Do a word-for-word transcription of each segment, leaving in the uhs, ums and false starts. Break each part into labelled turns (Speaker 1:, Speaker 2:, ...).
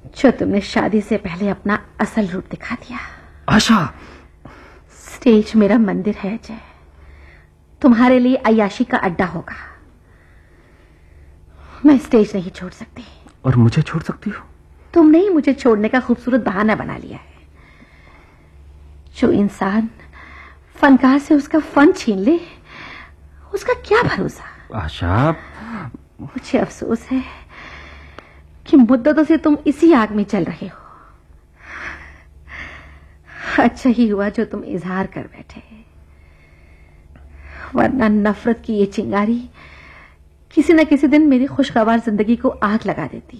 Speaker 1: जो तुमने शादी से पहले अपना असल रूप दिखा दिया।
Speaker 2: आशा,
Speaker 1: स्टेज मेरा मंदिर है अजय, तुम्हारे लिए अय्याशी का अड्डा होगा। मैं स्टेज नहीं छोड़ सकती।
Speaker 2: और मुझे छोड़ सकती हो?
Speaker 1: तुमने ही मुझे छोड़ने का खूबसूरत बहाना बना लिया है। जो इंसान फनकार से उसका फन छीन ले, उसका क्या भरोसा।
Speaker 2: आशा,
Speaker 1: मुझे अफसोस है कि मुद्दतों से तुम इसी आग में चल रहे हो। अच्छा ही हुआ जो तुम इजहार कर बैठे, वरना नफरत की ये चिंगारी किसी न किसी दिन मेरी खुशगवार जिंदगी को आग लगा देती।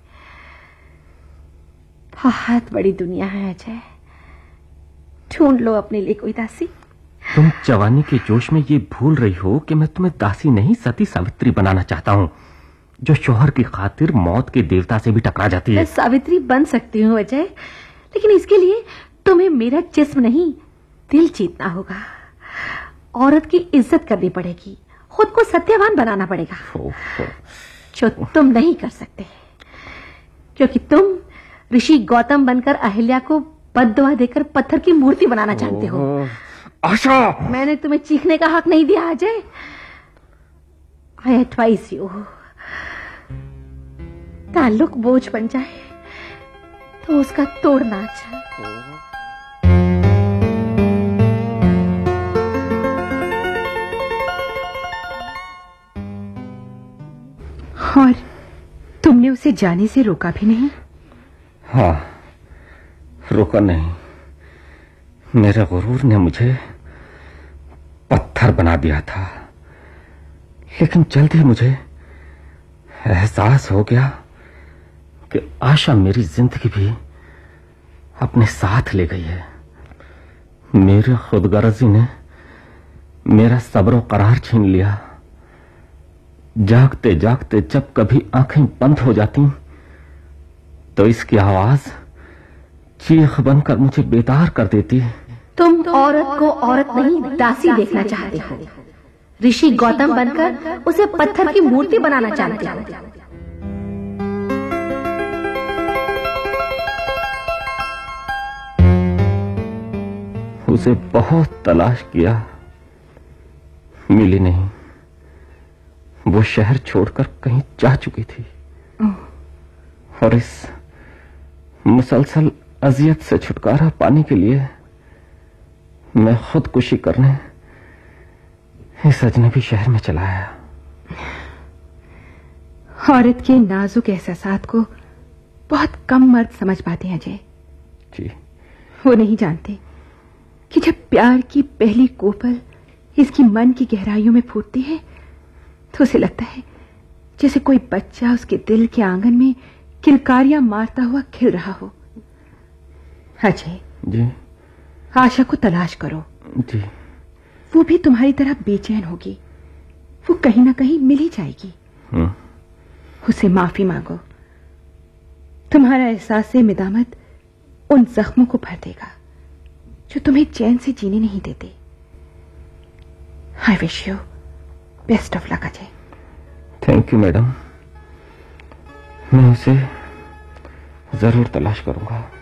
Speaker 1: बहुत बड़ी दुनिया है अजय, ढूंढ लो अपने लिए कोई दासी।
Speaker 2: तुम जवानी के जोश में ये भूल रही हो कि मैं तुम्हें दासी नहीं सती सावित्री बनाना चाहता हूँ, जो शोहर की खातिर मौत के देवता से भी टकरा जाती है।
Speaker 1: मैं सावित्री बन सकती हूँ अजय, लेकिन इसके लिए तुम्हें मेरा जिस्म नहीं दिल जीतना होगा। औरत की इज्जत करनी पड़ेगी, खुद को सत्यवान बनाना पड़ेगा, जो तुम नहीं कर सकते, क्योंकि तुम ऋषि गौतम बनकर अहिल्या को बद्दुआ देकर पत्थर की मूर्ति बनाना चाहते हो।
Speaker 2: आशा,
Speaker 1: मैंने तुम्हें चीखने का हक नहीं दिया अजय। आई एडवाइस यू, ताल्लुक बोझ बन जाए तो उसका तोड़ना अच्छा।
Speaker 3: और तुमने उसे जाने से रोका भी नहीं?
Speaker 2: हाँ, रोका नहीं। मेरे गुरूर ने मुझे पत्थर बना दिया था, लेकिन जल्द ही मुझे एहसास हो गया कि आशा मेरी जिंदगी भी अपने साथ ले गई है। मेरी खुदगर्जी ने मेरा सब्र करार छीन लिया। जागते जागते जब कभी आंखें बंद हो जाती तो इसकी आवाज चीख बनकर मुझे बेदार कर देती।
Speaker 1: तुम औरत को औरत नहीं दासी देखना चाहते हो, ऋषि गौतम बनकर उसे पत्थर की मूर्ति बनाना चाहते हो।
Speaker 2: उसे बहुत तलाश किया, मिली नहीं। वो शहर छोड़कर कहीं जा चुकी थी, और इस मुसलसल अजियत से छुटकारा पाने के लिए मैं खुदकुशी करने इस अजनबी शहर में चला आया।
Speaker 3: औरत के नाजुक एहसासात को बहुत कम मर्द समझ पाते हैं अजय
Speaker 2: जी।
Speaker 3: वो नहीं जानते कि जब प्यार की पहली कोपल इसकी मन की गहराइयों में फूटती है तो उसे लगता है जैसे कोई बच्चा उसके दिल के आंगन में किलकारियां मारता हुआ खिल रहा हो। अजय
Speaker 2: जी।
Speaker 3: आशा को तलाश करो
Speaker 2: जी।
Speaker 3: वो भी तुम्हारी तरह बेचैन होगी, वो कहीं ना कहीं मिल ही जाएगी।
Speaker 2: हुँ।
Speaker 3: उसे माफी मांगो, तुम्हारा एहसास से मिदामत उन जख्मों को भर देगा जो तुम्हें चैन से जीने नहीं देते। I wish you best of luck Ajay.
Speaker 2: Thank you madam, मैं उसे जरूर तलाश करूंगा।